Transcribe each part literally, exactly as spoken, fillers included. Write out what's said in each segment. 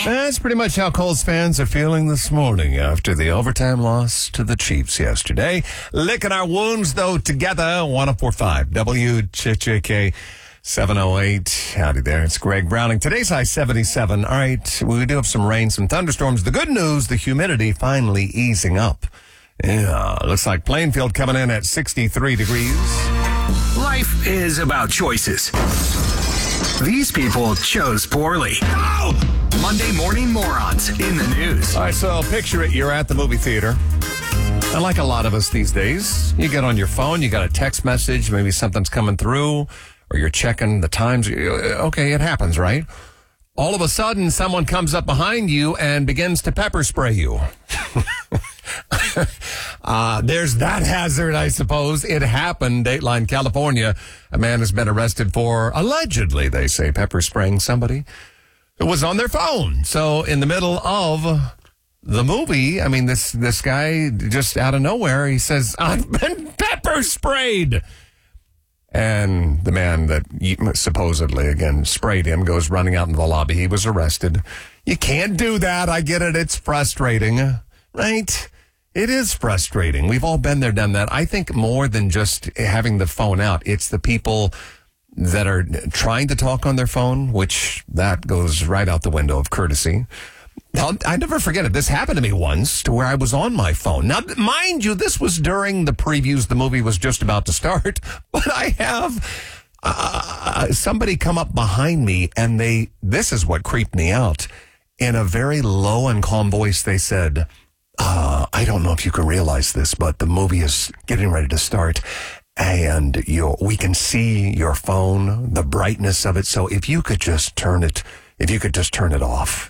That's pretty much how Colts fans are feeling this morning after the overtime loss to the Chiefs yesterday. Licking our wounds, though, together. one oh four point five W J J K seven oh eight. Howdy there. It's Greg Browning. Today's high seventy-seven. All right, we do have some rain, some thunderstorms. The good news, the humidity finally easing up. Yeah, looks like Plainfield coming in at sixty-three degrees. Life is about choices. These people chose poorly. No! Monday Morning Morons in the news. All right, so picture it. You're at the movie theater. And like a lot of us these days, you get on your phone, you got a text message, maybe something's coming through, or you're checking the times. Okay, it happens, right? All of a sudden, someone comes up behind you and begins to pepper spray you. uh, there's that hazard, I suppose. It happened, Dateline, California. A man has been arrested for, allegedly, they say, pepper spraying somebody who was on their phone. So in the middle of the movie, I mean, this, this guy just out of nowhere, he says, I've been pepper sprayed. And the man that supposedly, again, sprayed him goes running out into the lobby. He was arrested. You can't do that. I get it. It's frustrating, right? It is frustrating. We've all been there, done that. I think more than just having the phone out, it's the people that are trying to talk on their phone, which that goes right out the window of courtesy. I'll, I never forget it. This happened to me once to where I was on my phone. Now, mind you, this was during the previews. The movie was just about to start. But I have uh, somebody come up behind me, and they, this is what creeped me out. In a very low and calm voice, they said, uh, I don't know if you can realize this, but the movie is getting ready to start. And you, we can see your phone, the brightness of it. So if you could just turn it, if you could just turn it off.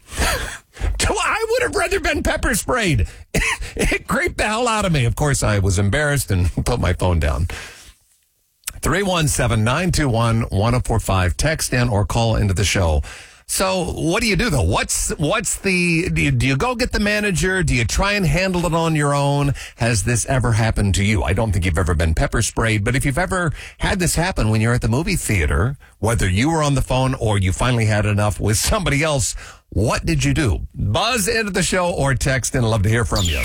I would have rather been pepper sprayed. It creeped the hell out of me. Of course, I was embarrassed and put my phone down. three one seven, nine two one, one oh four five. Text in or call into the show. So what do you do, though? What's what's the, do you, do you go get the manager? Do you try and handle it on your own? Has this ever happened to you? I don't think you've ever been pepper sprayed, but if you've ever had this happen when you're at the movie theater, whether you were on the phone or you finally had enough with somebody else, what did you do? Buzz into the show or text in. I'd love to hear from you.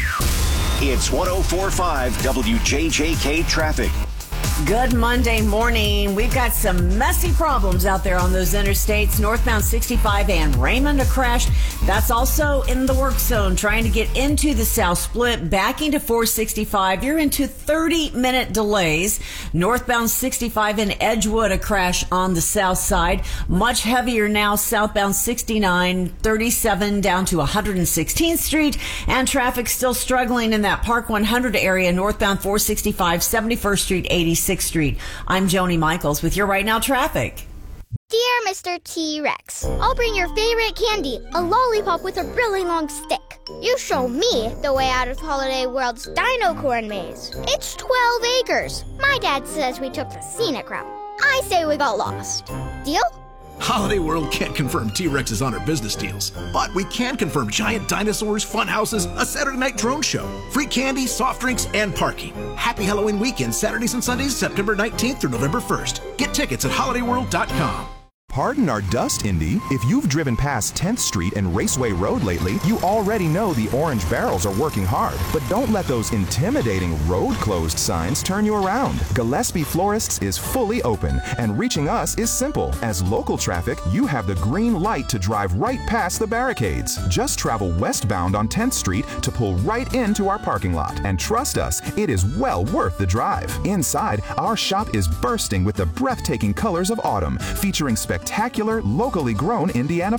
It's one oh four point five W J J K Traffic. Good Monday morning. We've got some messy problems out there on those interstates. Northbound sixty-five and Raymond, a crash. That's also in the work zone, trying to get into the South Split, backing to four sixty-five. You're into thirty-minute delays. Northbound sixty-five in Edgewood, a crash on the south side. Much heavier now, southbound sixty-nine, thirty-seven down to one hundred sixteenth Street. And traffic still struggling in that Park one hundred area, northbound four sixty-five, seventy-first Street, eighty-sixth Street. I'm Joni Michaels with your Right Now traffic. Dear Mister T-Rex, I'll bring your favorite candy, a lollipop with a really long stick. You show me the way out of Holiday World's Dino Corn Maze. It's twelve acres. My dad says we took the scenic route. I say we got lost. Deal? Holiday World can't confirm T-Rexes on our business deals, but we can confirm giant dinosaurs, fun houses, a Saturday night drone show, free candy, soft drinks, and parking. Happy Halloween weekend, Saturdays and Sundays, September nineteenth through November first. Get tickets at holiday world dot com. Pardon our dust, Indy. If you've driven past tenth Street and Raceway Road lately, you already know the orange barrels are working hard. But don't let those intimidating road closed signs turn you around. Gillespie Florists is fully open, and reaching us is simple. As local traffic, you have the green light to drive right past the barricades. Just travel westbound on tenth Street to pull right into our parking lot. And trust us, it is well worth the drive. Inside, our shop is bursting with the breathtaking colors of autumn, featuring spectacular, locally grown Indiana